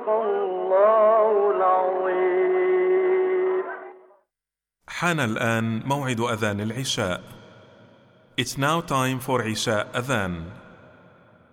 صدق الله العظيم. حان الآن موعد أذان العشاء. It's now time for Isha Adhan.